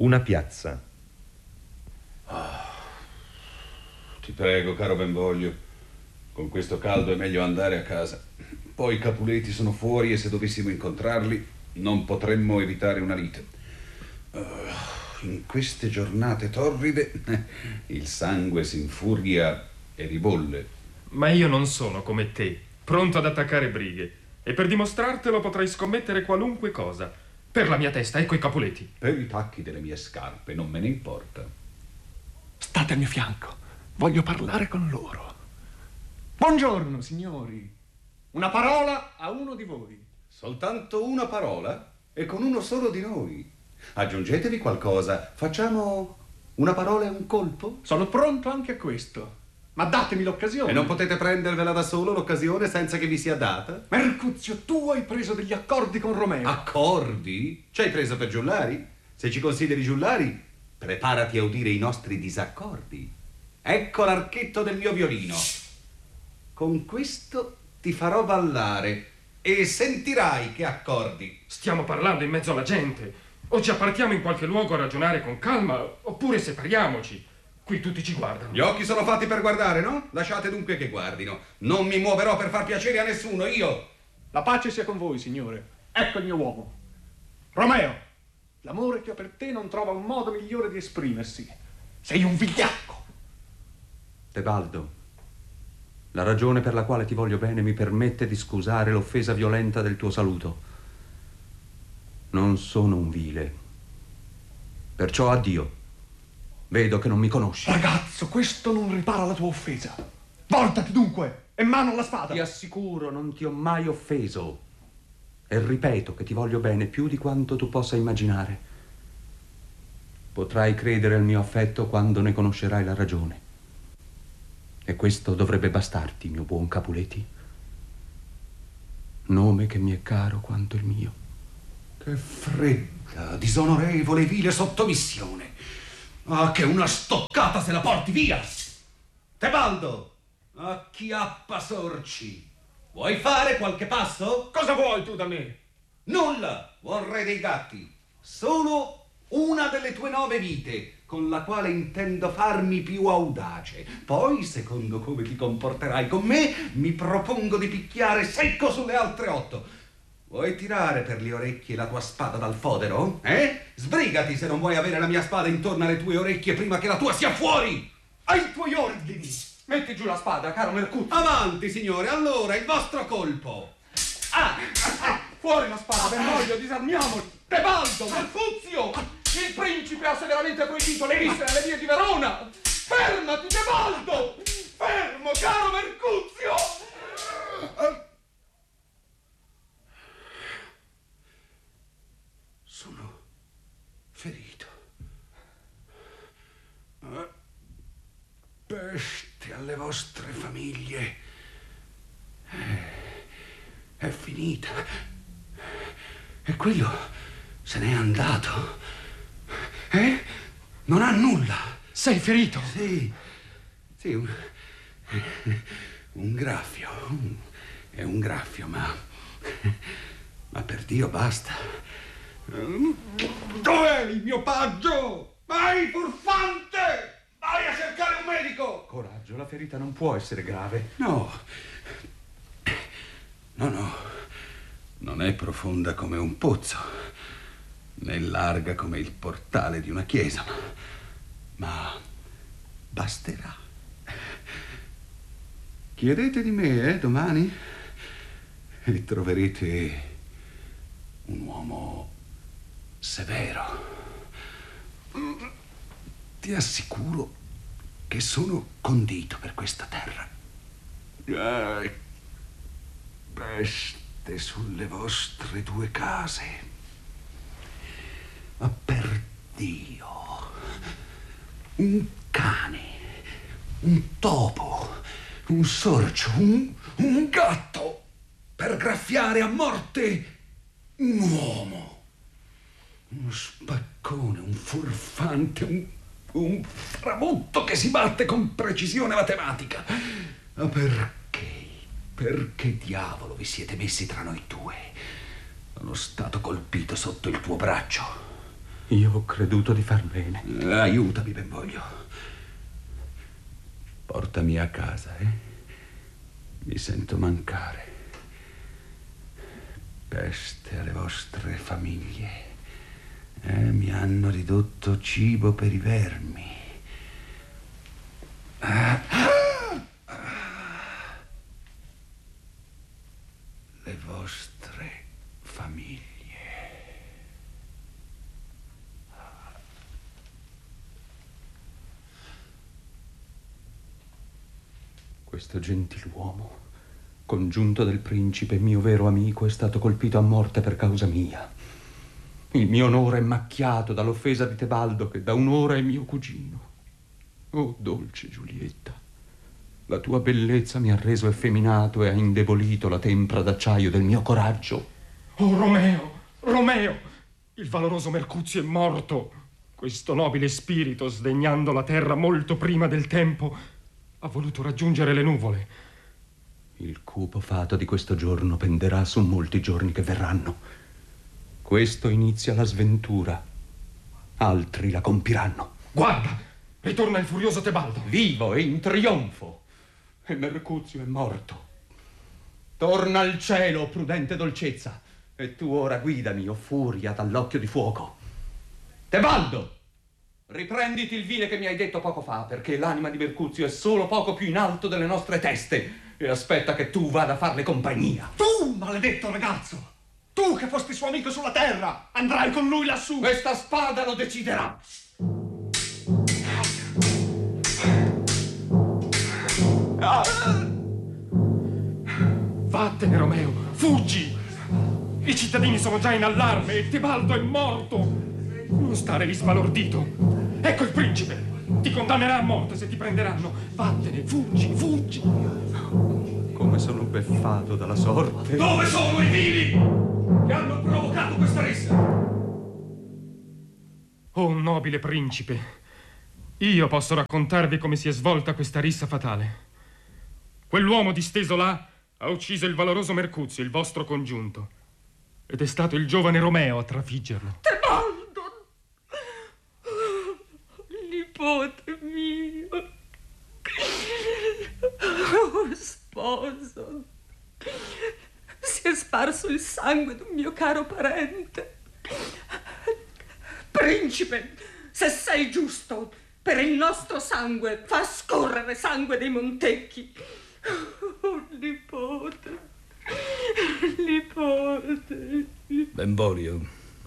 Una piazza. Ti prego, caro Benvolio, con questo caldo è meglio andare a casa. Poi i Capuleti sono fuori e se dovessimo incontrarli non potremmo evitare una lite. In queste giornate torride il sangue si infuria e ribolle. Ma io non sono come te, pronto ad attaccare brighe. E per dimostrartelo potrei scommettere qualunque cosa. Per la mia testa, ecco i Capuleti. Per i tacchi delle mie scarpe non me ne importa. State al mio fianco. Voglio parlare con loro. Buongiorno, signori. Una parola a uno di voi. Soltanto una parola? E con uno solo di noi? Aggiungetevi qualcosa. Facciamo una parola e un colpo? Sono pronto anche a questo. Ma datemi l'occasione. E non potete prendervela da solo l'occasione senza che vi sia data? Mercuzio, tu hai preso degli accordi con Romeo. Accordi? Ci hai preso per giullari? Se ci consideri giullari, preparati a udire i nostri disaccordi. Ecco l'archetto del mio violino. Con questo ti farò ballare e sentirai che accordi. Stiamo parlando in mezzo alla gente. O ci appartiamo in qualche luogo a ragionare con calma, oppure separiamoci. Qui tutti ci guardano. Gli occhi sono fatti per guardare, no? Lasciate dunque che guardino. Non mi muoverò per far piacere a nessuno, io. La pace sia con voi, signore. Ecco il mio uomo. Romeo, l'amore che ho per te non trova un modo migliore di esprimersi. Sei un vigliacco. Tebaldo, la ragione per la quale ti voglio bene mi permette di scusare l'offesa violenta del tuo saluto. Non sono un vile. Perciò addio. Vedo che non mi conosci. Ragazzo, questo non ripara la tua offesa. Voltati dunque e mano alla spada. Ti assicuro, non ti ho mai offeso. E ripeto che ti voglio bene più di quanto tu possa immaginare. Potrai credere al mio affetto quando ne conoscerai la ragione. E questo dovrebbe bastarti, mio buon Capuleti. Nome che mi è caro quanto il mio. Che fredda, disonorevole, vile sottomissione. Ah, che una stoccata se la porti via! Tebaldo, acchiappa sorci. Vuoi fare qualche passo? Cosa vuoi tu da me? Nulla, buon re dei gatti. Solo una delle tue 9 vite, con la quale intendo farmi più audace. Poi, secondo come ti comporterai con me, mi propongo di picchiare secco sulle altre 8. Vuoi tirare per le orecchie la tua spada dal fodero? Sbrigati se non vuoi avere la mia spada intorno alle tue orecchie prima che la tua sia fuori! Ai tuoi ordini! Metti giù la spada, caro Mercuzio. Avanti, signore, allora, il vostro colpo! Fuori la spada, Benvolio, disarmiamoli! Tebaldo, Mercuzio! Il principe ha severamente proibito le misse nelle vie di Verona! Fermati, Tebaldo! Fermo, caro Mercuzio! Sono ferito. Peste alle vostre famiglie. È finita. E quello se n'è andato. Non ha nulla. Sei ferito? Sì, un graffio. È un graffio, ma per Dio basta. Dov'è il mio paggio? Vai, furfante! Vai a cercare un medico! Coraggio, la ferita non può essere grave. No. Non è profonda come un pozzo, né larga come il portale di una chiesa, ma basterà. Chiedete di me, domani, e troverete un uomo severo. Ti assicuro che sono condito per questa terra. Peste sulle vostre 2 case. Ma per Dio, un cane, un topo, un sorcio, un gatto, per graffiare a morte un uomo, uno spaccone, un furfante, un framutto che si batte con precisione matematica. Ma perché diavolo vi siete messi tra noi 2? Sono stato colpito sotto il tuo braccio. Io ho creduto di far bene. Aiutami, Benvolio. Portami a casa, Mi sento mancare. Peste alle vostre famiglie. Mi hanno ridotto cibo per i vermi. Le vostre famiglie. Questo gentiluomo, congiunto del principe, mio vero amico, è stato colpito a morte per causa mia. Il mio onore è macchiato dall'offesa di Tebaldo, che da un'ora è mio cugino. Oh, dolce Giulietta, la tua bellezza mi ha reso effeminato e ha indebolito la tempra d'acciaio del mio coraggio. Oh, Romeo, Romeo, il valoroso Mercuzio è morto. Questo nobile spirito, sdegnando la terra molto prima del tempo, ha voluto raggiungere le nuvole. Il cupo fato di questo giorno penderà su molti giorni che verranno. Questo inizia la sventura. Altri la compiranno. Guarda, ritorna il furioso Tebaldo. Vivo e in trionfo. E Mercuzio è morto. Torna al cielo, prudente dolcezza. E tu ora guidami, o furia dall'occhio di fuoco. Tebaldo! Riprenditi il vile che mi hai detto poco fa, perché l'anima di Mercuzio è solo poco più in alto delle nostre teste e aspetta che tu vada a farle compagnia. Tu, maledetto ragazzo! Tu che fosti suo amico sulla terra, andrai con lui lassù! Questa spada lo deciderà! Vattene, Romeo, fuggi! I cittadini sono già in allarme e Tebaldo è morto! Non stare lì sbalordito! Ecco il principe! Ti condannerà a morte se ti prenderanno! Vattene, fuggi, fuggi! Come sono beffato dalla sorte! Dove sono i vili che hanno provocato questa rissa? Oh, nobile principe, io posso raccontarvi come si è svolta questa rissa fatale. Quell'uomo disteso là ha ucciso il valoroso Mercuzio, il vostro congiunto, ed è stato il giovane Romeo a trafiggerlo. Tebaldo! Nipote mio! Oh, sposo! Si è sparso il sangue d'un mio caro parente. Principe, se sei giusto, per il nostro sangue fa scorrere sangue dei Montecchi. Oh, nipote, nipote. Benvolio,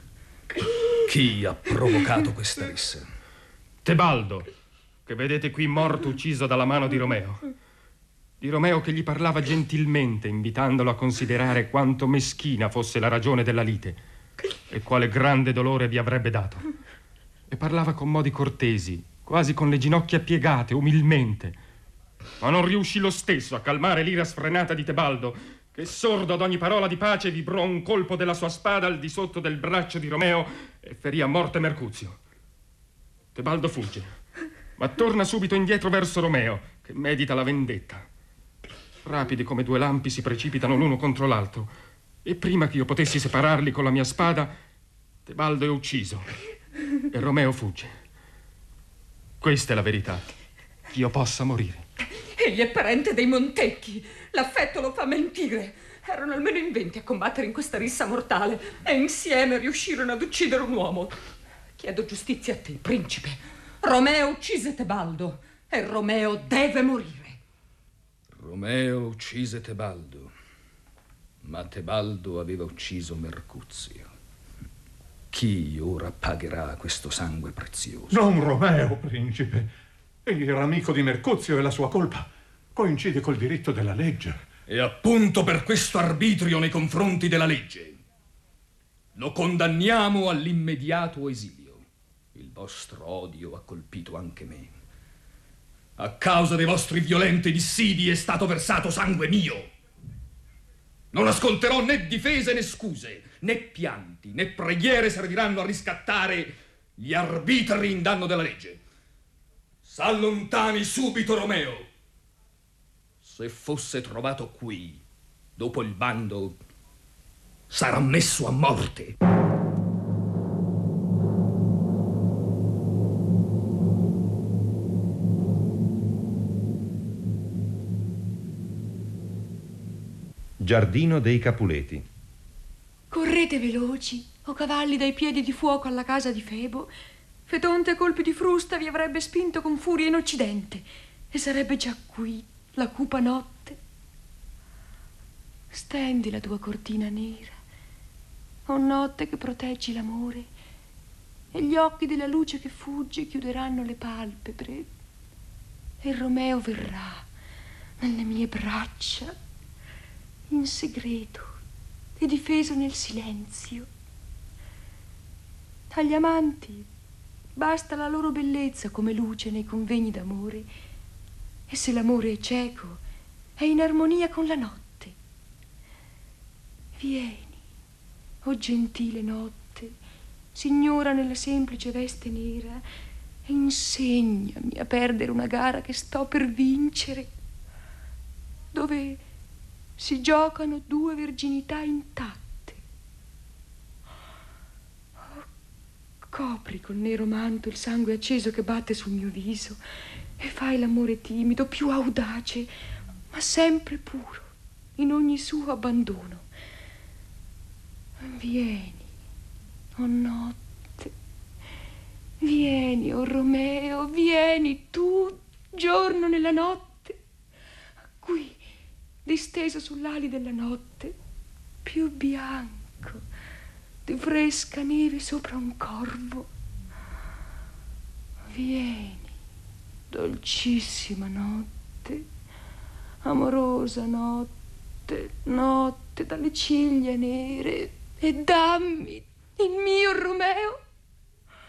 chi ha provocato questa rissa? Tebaldo, che vedete qui morto ucciso dalla mano di Romeo. Di Romeo che gli parlava gentilmente, invitandolo a considerare quanto meschina fosse la ragione della lite e quale grande dolore vi avrebbe dato. E parlava con modi cortesi, quasi con le ginocchia piegate, umilmente. Ma non riuscì lo stesso a calmare l'ira sfrenata di Tebaldo, che sordo ad ogni parola di pace vibrò un colpo della sua spada al di sotto del braccio di Romeo e ferì a morte Mercuzio. Tebaldo fugge, ma torna subito indietro verso Romeo, che medita la vendetta. Rapidi come due lampi si precipitano l'uno contro l'altro, e prima che io potessi separarli con la mia spada, Tebaldo è ucciso e Romeo fugge. Questa è la verità. Io possa morire. Egli è parente dei Montecchi. L'affetto lo fa mentire. Erano almeno in 20 a combattere in questa rissa mortale e insieme riuscirono ad uccidere un uomo. Chiedo giustizia a te, principe. Romeo uccise Tebaldo e Romeo deve morire. Romeo uccise Tebaldo, ma Tebaldo aveva ucciso Mercuzio. Chi ora pagherà questo sangue prezioso? Non Romeo, principe. Egli era amico di Mercuzio e la sua colpa coincide col diritto della legge. E appunto per questo arbitrio nei confronti della legge lo condanniamo all'immediato esilio. Il vostro odio ha colpito anche me. A causa dei vostri violenti dissidi è stato versato sangue mio. Non ascolterò né difese né scuse, né pianti, né preghiere serviranno a riscattare gli arbitri in danno della legge. S'allontani subito Romeo. Se fosse trovato qui, dopo il bando, sarà messo a morte. Giardino dei Capuleti. Correte veloci, o cavalli dai piedi di fuoco alla casa di Febo. Fetonte a colpi di frusta vi avrebbe spinto con furia in occidente e sarebbe già qui la cupa notte. Stendi la tua cortina nera, o notte che proteggi l'amore, e gli occhi della luce che fugge chiuderanno le palpebre, e Romeo verrà nelle mie braccia, in segreto e difeso nel silenzio. Agli amanti basta la loro bellezza come luce nei convegni d'amore, e se l'amore è cieco, è in armonia con la notte. Vieni, o gentile notte, signora nella semplice veste nera, e insegnami a perdere una gara che sto per vincere, dove si giocano due verginità intatte. Copri col nero manto il sangue acceso che batte sul mio viso e fai l'amore timido, più audace, ma sempre puro, in ogni suo abbandono. Vieni, o notte, vieni, o Romeo, vieni tu, giorno nella notte, qui, disteso sull'ali della notte, più bianco di fresca neve sopra un corvo. Vieni, dolcissima notte, amorosa notte, notte dalle ciglia nere, e dammi il mio Romeo.